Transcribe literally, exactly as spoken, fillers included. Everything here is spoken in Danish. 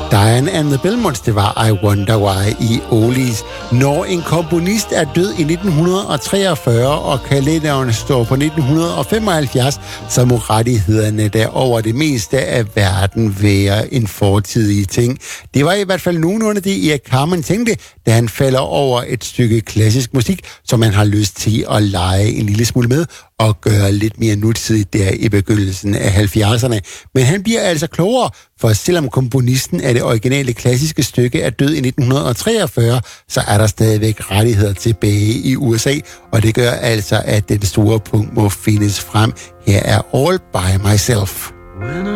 Diane and the Belmonts, det var I Wonder Why i Oldies. Når en komponist er død i nitten treogfyrre, og kalenderen står på nitten femoghalvfjerds, så må rettighederne der over det meste af verden være en fortidig ting. Det var i hvert fald nogenlunde det, Erik Carmen tænkte, da han falder over et stykke klassisk musik, som man har lyst til at lege en lille smule med og gøre lidt mere nutidigt der i begyndelsen af halvfjerdserne. Men han bliver altså klogere, for selvom komponisten af det originale klassiske stykke er død i nitten treogfyrre, så er der stadigvæk rettigheder tilbage i U S A, og det gør altså, at den store punkt må findes frem. Her er All By Myself.